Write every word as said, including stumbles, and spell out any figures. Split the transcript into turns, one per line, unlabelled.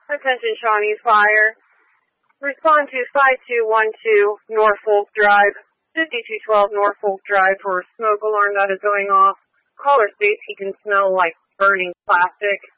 Attention Shawnee's Fire. Respond to five two one two Norfolk Drive, fifty-two twelve Norfolk Drive for a smoke alarm that is going off. Caller states he can smell like burning plastic.